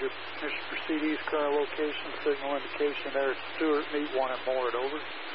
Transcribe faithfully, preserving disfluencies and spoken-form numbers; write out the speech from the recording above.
Mister C D's current location, signal indication there at Stewart, meet one and more at over.